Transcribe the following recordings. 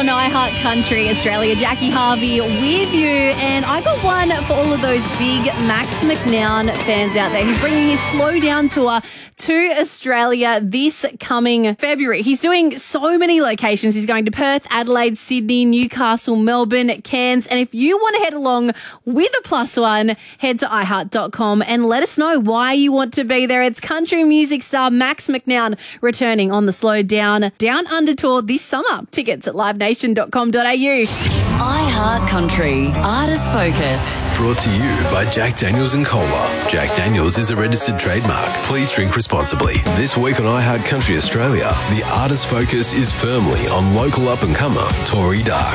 on iHeart Country Australia. Jackie Harvey with you. And I got one for all of those big Max McNown fans out there. He's bringing his Slow Down tour to Australia this coming February. He's doing so many locations. He's going to Perth, Adelaide, Sydney, Newcastle, Melbourne, Cairns. And if you want to head along with a plus one, head to iHeart.com and let us know why you want to be there. It's country music star Max McNown returning on the Slow Down Under tour this summer. Tickets at livenation.com.au. iHeart Country Artist Focus. Brought to you by Jack Daniels and Cola. Jack Daniels is a registered trademark. Please drink responsibly. This week on iHeart Country Australia, the artist focus is firmly on local up-and-comer Tori Dark.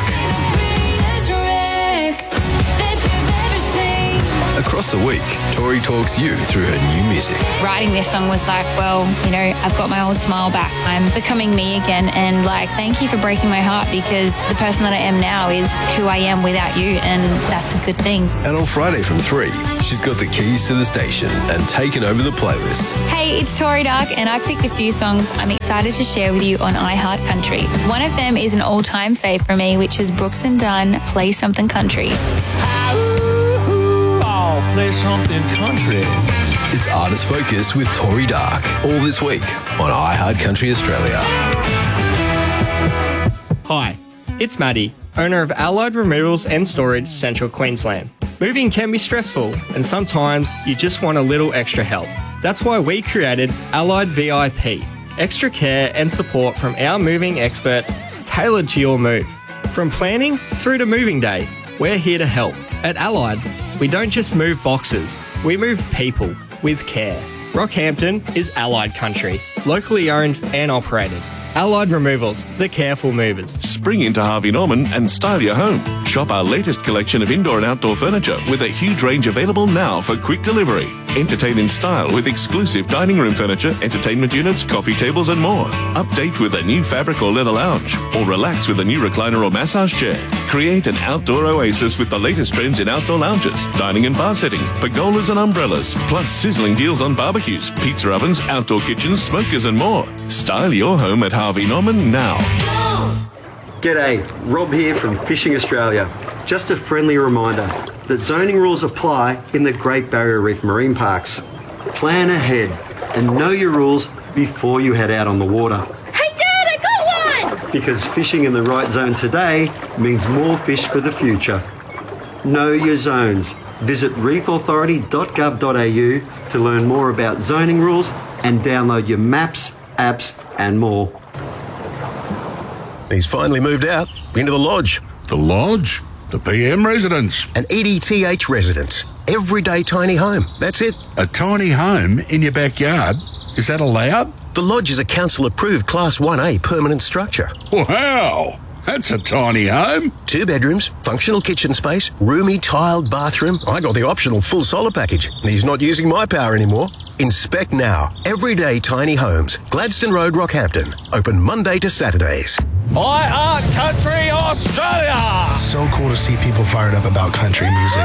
Across the week, Tori talks you through her new music. Writing this song was like, well, you know, I've got my old smile back. I'm becoming me again. And like, thank you for breaking my heart, because the person that I am now is who I am without you. And that's a good thing. And on Friday from 3, she's got the keys to the station and taken over the playlist. Hey, it's Tori Dark, and I've picked a few songs I'm excited to share with you on iHeart Country. One of them is an all-time fave for me, which is Brooks and Dunn, Play Something Country. Play something country. It's Artist Focus with Tori Dark, all this week on iHeart Country Australia. Hi, it's Maddie, owner of Allied Removals and Storage, Central Queensland. Moving can be stressful, and sometimes you just want a little extra help. That's why we created Allied VIP, extra care and support from our moving experts tailored to your move. From planning through to moving day, we're here to help. At Allied, we don't just move boxes, we move people with care. Rockhampton is Allied Country, locally owned and operated. Allied Removals, the careful movers. Spring into Harvey Norman and style your home. Shop our latest collection of indoor and outdoor furniture with a huge range available now for quick delivery. Entertain in style with exclusive dining room furniture, entertainment units, coffee tables and more. Update with a new fabric or leather lounge, or relax with a new recliner or massage chair. Create an outdoor oasis with the latest trends in outdoor lounges, dining and bar settings, pergolas and umbrellas, plus sizzling deals on barbecues, pizza ovens, outdoor kitchens, smokers and more. Style your home at Harvey Norman now. G'day, Rob here from Fishing Australia. Just a friendly reminder that zoning rules apply in the Great Barrier Reef Marine Parks. Plan ahead and know your rules before you head out on the water. Hey Dad, I got one! Because fishing in the right zone today means more fish for the future. Know your zones. Visit reefauthority.gov.au to learn more about zoning rules and download your maps, apps and more. He's finally moved out into the lodge. The lodge? The PM residence. An EDTH residence. Everyday tiny home. That's it. A tiny home in your backyard? Is that allowed? The lodge is a council-approved Class 1A permanent structure. Wow! That's a tiny home. 2 bedrooms, functional kitchen space, roomy tiled bathroom. I got the optional full solar package. He's not using my power anymore. Inspect now. Everyday Tiny Homes. Gladstone Road, Rockhampton. Open Monday to Saturdays. iHeart Country Australia. So cool to see people fired up about country music.